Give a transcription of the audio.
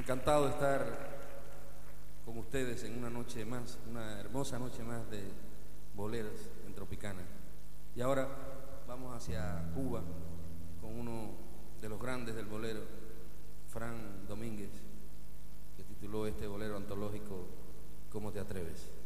Encantado de estar con ustedes en una noche más, una hermosa noche más de boleros en Tropicana. Y ahora vamos hacia Cuba con uno de los grandes del bolero, Fran Domínguez, que tituló este bolero antológico ¿Cómo te atreves?